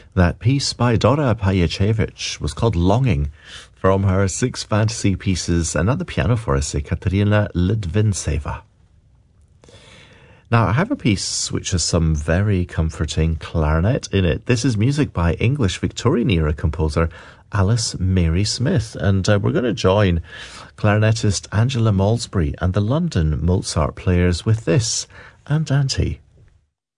That piece by Dora Pajacevich was called Longing, from her 6 fantasy pieces, and at the piano for us, Ekaterina Litvinseva. Now, I have a piece which has some very comforting clarinet in it. This is music by English Victorian-era composer Alice Mary Smith, and we're going to join clarinetist Angela Malsbury and the London Mozart Players with this, Andante.